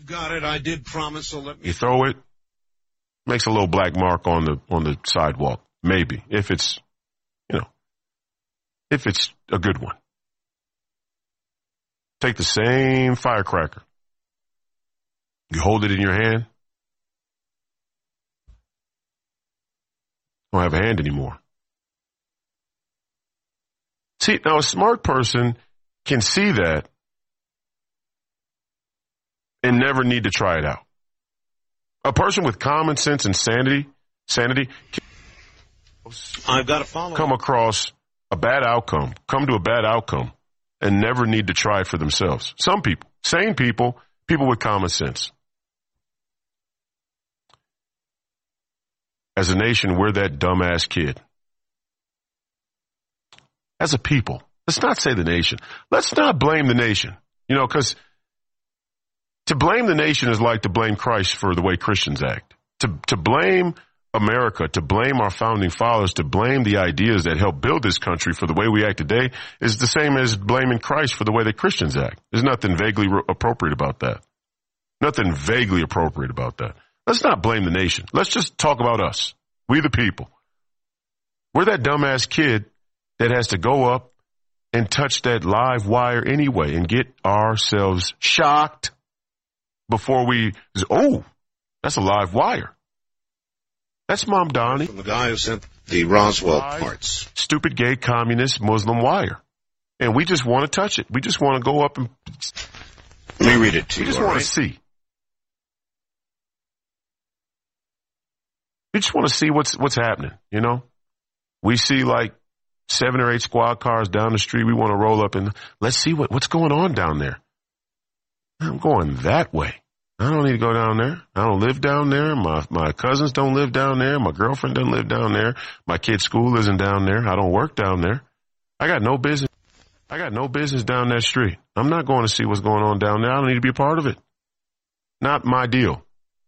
got it. I did promise, so let me. You throw it, makes a little black mark on the sidewalk. Maybe if it's a good one. Take the same firecracker. You hold it in your hand. Don't have a hand anymore. See, now a smart person can see that and never need to try it out. A person with common sense and sanity can I've got to follow. come across a bad outcome, come to a bad outcome, and never need to try it for themselves. Some people, sane people, people with common sense. As a nation, we're that dumbass kid. As a people, let's not say the nation. Let's not blame the nation. Because to blame the nation is like to blame Christ for the way Christians act. To blame America, to blame our founding fathers, to blame the ideas that helped build this country for the way we act today is the same as blaming Christ for the way that Christians act. There's nothing vaguely appropriate about that. Nothing vaguely appropriate about that. Let's not blame the nation. Let's just talk about us. We the people. We're that dumbass kid that has to go up and touch that live wire anyway and get ourselves shocked before that's a live wire. That's Mom Donnie. From the guy who sent the Roswell parts. Stupid gay communist Muslim wire. And we just want to touch it. We just want to go up and... Let me read it to you. We just want to see. We just want to see what's happening, We see like 7 or 8 squad cars down the street. We want to roll up and let's see what's going on down there. I'm going that way. I don't need to go down there. I don't live down there. My cousins don't live down there. My girlfriend doesn't live down there. My kid's school isn't down there. I don't work down there. I got no business down that street. I'm not going to see what's going on down there. I don't need to be a part of it. Not my deal.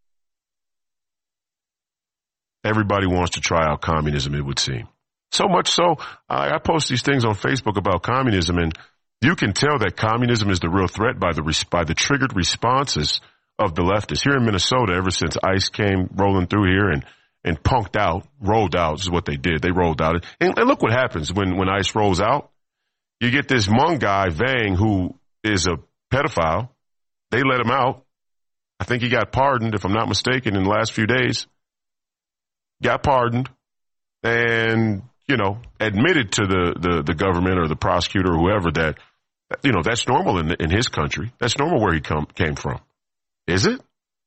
Everybody wants to try out communism, it would seem. So much so, I post these things on Facebook about communism, and you can tell that communism is the real threat by the triggered responses of the leftists. Here in Minnesota, ever since ICE came rolling through here and rolled out is what they did. They rolled out. And look what happens when ICE rolls out. You get this Hmong guy, Vang, who is a pedophile. They let him out. I think he got pardoned, if I'm not mistaken, in the last few days. Got pardoned and, admitted to the government or the prosecutor or whoever that, that's normal in his country. That's normal where he came from. Is it?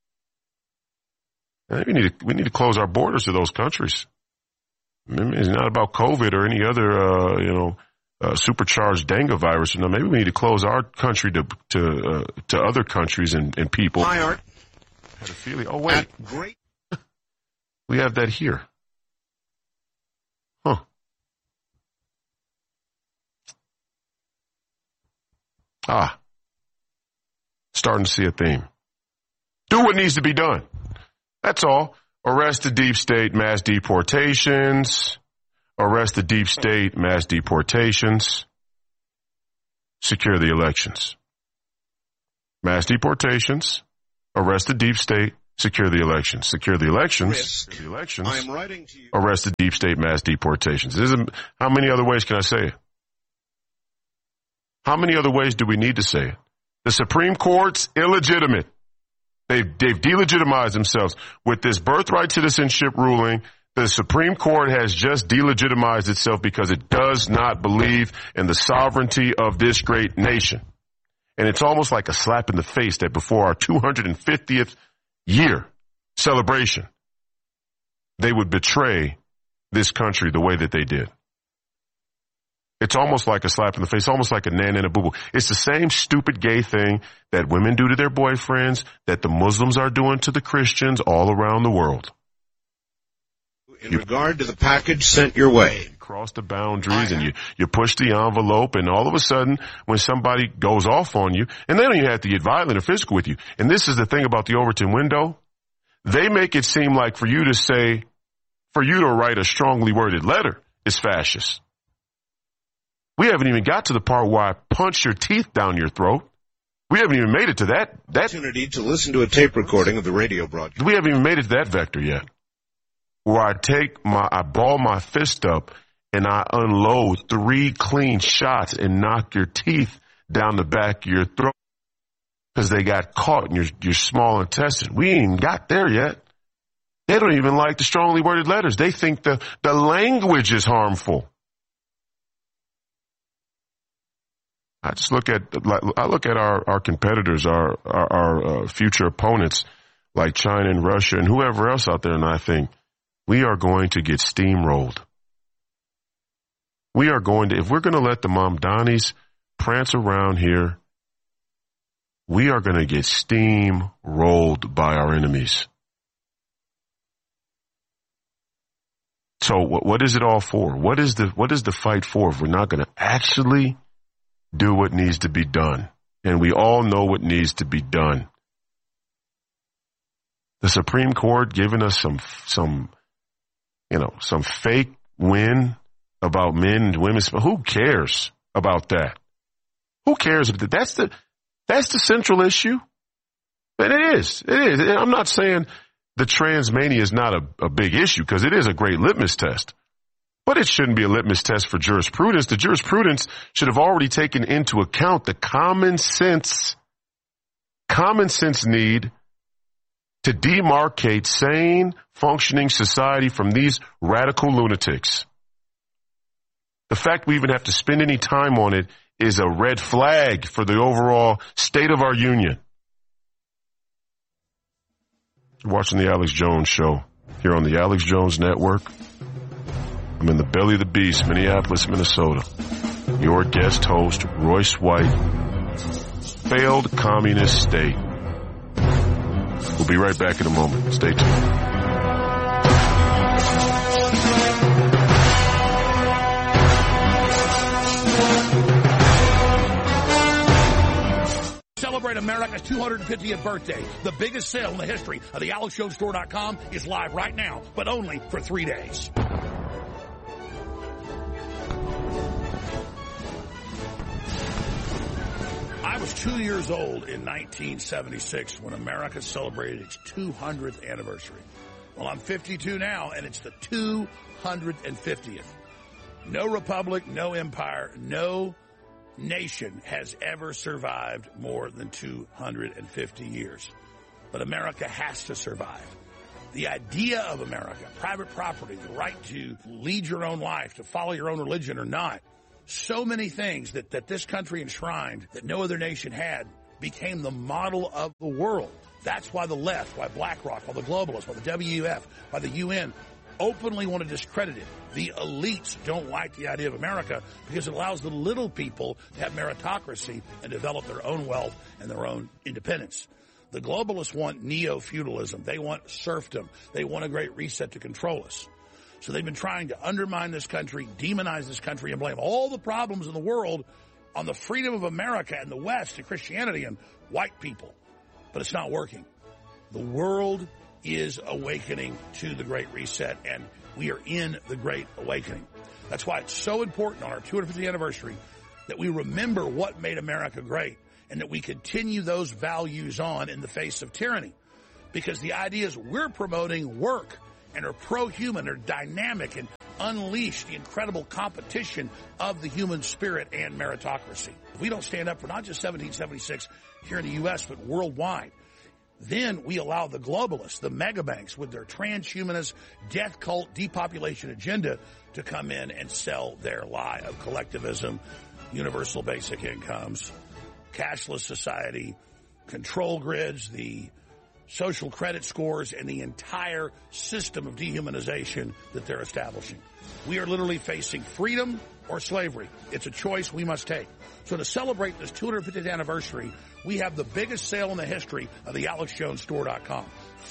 We need to close our borders to those countries. It's not about COVID or any other, supercharged dengue virus. Maybe we need to close our country to other countries and people. Hi, Art. Had a feeling. Oh, wait. Great. We have that here. Huh. Starting to see a theme. Do what needs to be done. That's all. Arrest the deep state, mass deportations. Arrest the deep state, mass deportations. Secure the elections. Mass deportations. Arrest the deep state. Secure the elections. Secure the elections. Secure the elections. I am writing to you. Arrest the deep state, mass deportations. How many other ways can I say it? How many other ways do we need to say it? The Supreme Court's illegitimate. They've delegitimized themselves. With this birthright citizenship ruling, the Supreme Court has just delegitimized itself because it does not believe in the sovereignty of this great nation. And it's almost like a slap in the face that before our 250th year celebration, they would betray this country the way that they did. It's almost like a slap in the face, almost like a nan and a boo-boo. It's the same stupid gay thing that women do to their boyfriends, that the Muslims are doing to the Christians all around the world. In regard to the package sent your way. You cross the boundaries and you push the envelope, and all of a sudden, when somebody goes off on you, and they don't even have to get violent or physical with you. And this is the thing about the Overton window. They make it seem like for you to write a strongly worded letter is fascist. We haven't even got to the part where I punch your teeth down your throat. We haven't even made it to that opportunity to listen to a tape recording of the radio broadcast. We haven't even made it to that vector yet, where I ball my fist up and I unload 3 clean shots and knock your teeth down the back of your throat because they got caught in your small intestine. We ain't even got there yet. They don't even like the strongly worded letters. They think the language is harmful. I look at our competitors, our future opponents like China and Russia and whoever else out there, and I think we are going to get steamrolled. If we're going to let the Mamdanis prance around here, we are going to get steamrolled by our enemies. So what is it all for? What is the fight for if we're not going to actually do what needs to be done? And we all know what needs to be done. The Supreme Court giving us some fake win about men and women. Who cares about that? Who cares? That's the central issue. And it is. I'm not saying the transmania is not a big issue, because it is a great litmus test. But it shouldn't be a litmus test for jurisprudence. The jurisprudence should have already taken into account the common sense need to demarcate sane, functioning society from these radical lunatics. The fact we even have to spend any time on it is a red flag for the overall state of our union. You're watching the Alex Jones Show here on the Alex Jones Network. I'm in the belly of the beast, Minneapolis, Minnesota. Your guest host, Royce White. Failed communist state. We'll be right back in a moment. Stay tuned. Celebrate America's 250th birthday. The biggest sale in the history of the AlexJonesStore.com is live right now, but only for 3 days. I was 2 years old in 1976 when America celebrated its 200th anniversary. Well, I'm 52 now, and it's the 250th. No republic, no empire, no nation has ever survived more than 250 years. But America has to survive. The idea of America, private property, the right to lead your own life, to follow your own religion or not, so many things that this country enshrined that no other nation had became the model of the world. That's why the left, why BlackRock, why the globalists, why the WEF, why the UN openly want to discredit it. The elites don't like the idea of America because it allows the little people to have meritocracy and develop their own wealth and their own independence. The globalists want neo-feudalism. They want serfdom. They want a great reset to control us. So they've been trying to undermine this country, demonize this country, and blame all the problems in the world on the freedom of America and the West and Christianity and white people. But it's not working. The world is awakening to the Great Reset, and we are in the Great Awakening. That's why it's so important on our 250th anniversary that we remember what made America great and that we continue those values on in the face of tyranny. Because the idea is we're promoting work and are pro-human, are dynamic, and unleash the incredible competition of the human spirit and meritocracy. If we don't stand up for not just 1776 here in the U.S., but worldwide, then we allow the globalists, the megabanks, with their transhumanist, death cult, depopulation agenda to come in and sell their lie of collectivism, universal basic incomes, cashless society, control grids, the social credit scores, and the entire system of dehumanization that they're establishing. We are literally facing freedom or slavery. It's a choice we must take. So to celebrate this 250th anniversary, we have the biggest sale in the history of the AlexJonesStore.com.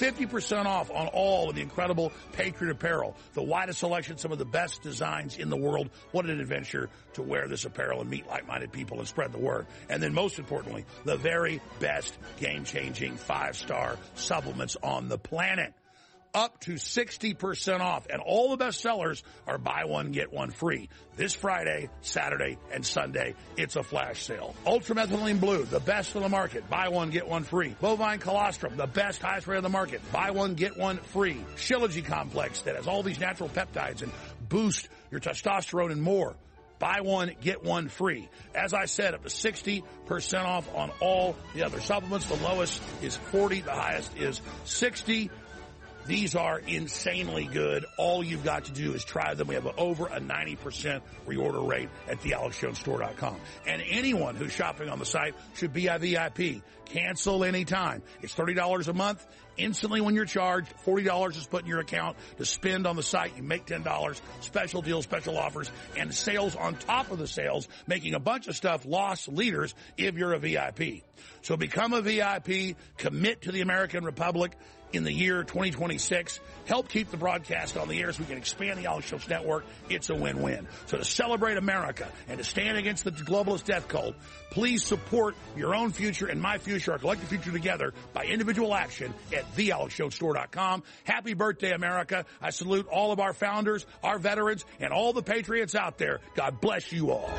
50% off on all of the incredible Patriot apparel, the widest selection, some of the best designs in the world. What an adventure to wear this apparel and meet like-minded people and spread the word. And then most importantly, the very best game-changing 5-star supplements on the planet. up to 60% off. And all the best sellers are buy one, get one free. This Friday, Saturday, and Sunday, it's a flash sale. Ultramethylene Blue, the best on the market. Buy one, get one free. Bovine Colostrum, the best, highest rate on the market. Buy one, get one free. Shilajit Complex that has all these natural peptides and boost your testosterone and more. Buy one, get one free. As I said, up to 60% off on all the other supplements. The lowest is 40, the highest is 60. These are insanely good. All you've got to do is try them. We have over a 90% reorder rate at thealexjonestore.com. And anyone who's shopping on the site should be a VIP. Cancel anytime. It's $30 a month. Instantly when you're charged, $40 is put in your account to spend on the site. You make $10. Special deals, special offers, and sales on top of the sales, making a bunch of stuff loss leaders if you're a VIP. So become a VIP, commit to the American Republic in the year 2026. Help keep the broadcast on the air so we can expand the Alex Jones Network. It's a win-win. So to celebrate America and to stand against the globalist death cult, please support your own future and my future, our collective future together, by individual action at thealexjonestore.com. Happy birthday, America. I salute all of our founders, our veterans, and all the patriots out there. God bless you all.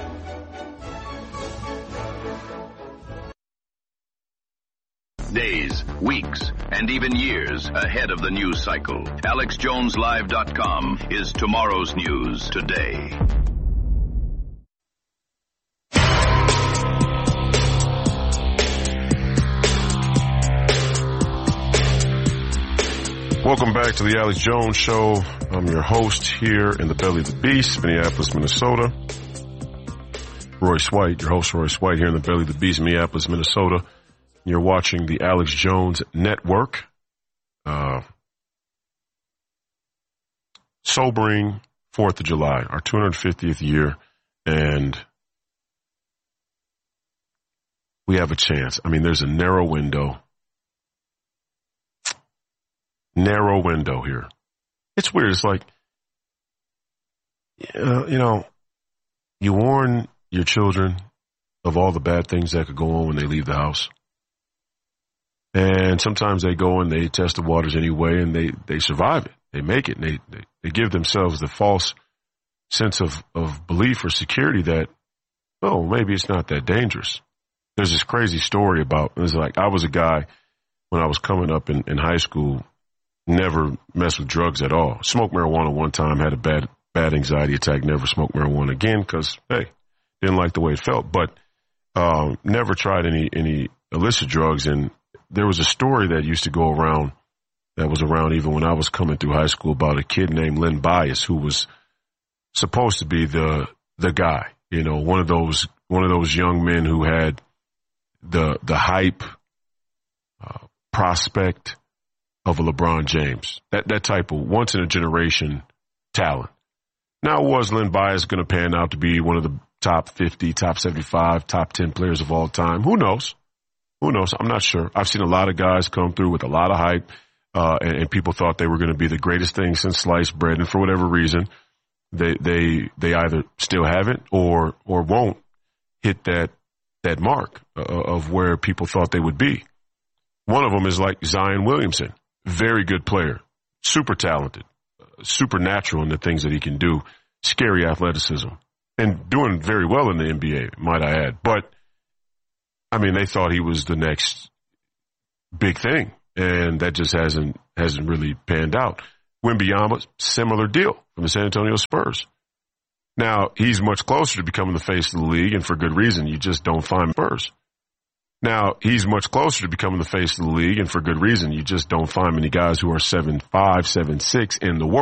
Days, weeks, and even years ahead of the news cycle. AlexJonesLive.com is tomorrow's news today. Welcome back to the Alex Jones Show. I'm your host here in the belly of the beast, Minneapolis, Minnesota. Royce White, your host Royce White here in the belly of the beast, Minneapolis, Minnesota. You're watching the Alex Jones Network. Sobering 4th of July, our 250th year, and we have a chance. I mean, there's a narrow window here. It's weird. It's like, you warn your children of all the bad things that could go on when they leave the house. And sometimes they go and they test the waters anyway, and they survive it. They make it, and they give themselves the false sense of belief or security that, oh, maybe it's not that dangerous. There's this crazy story about, it was like, I was a guy when I was coming up in high school, never messed with drugs at all. Smoked marijuana one time, had a bad anxiety attack, never smoked marijuana again because, hey, didn't like the way it felt. But never tried any illicit drugs. And there was a story that used to go around, that was around even when I was coming through high school, about a kid named Len Bias, who was supposed to be the guy, one of those young men who had the hype, prospect of a LeBron James, that type of once in a generation talent. Now, was Len Bias going to pan out to be one of the top 50, top 75, top 10 players of all time? Who knows? I'm not sure. I've seen a lot of guys come through with a lot of hype, and people thought they were going to be the greatest thing since sliced bread, and for whatever reason, they either still haven't or won't hit that mark of where people thought they would be. One of them is like Zion Williamson, very good player, super talented, supernatural in the things that he can do, scary athleticism, and doing very well in the NBA, might I add. But I mean, they thought he was the next big thing, and that just hasn't really panned out. Wembanyama, similar deal from the San Antonio Spurs. Now, he's much closer to becoming the face of the league, and for good reason. You just don't find Spurs. Now, he's much closer to becoming the face of the league, and for good reason. You just don't find many guys who are 7'5", 7'6" in the world.